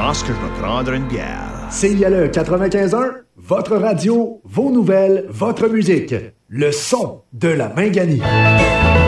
pense que je vais prendre une bière. CILE 95.1, votre radio, vos nouvelles, votre musique. Le son de la Minganie.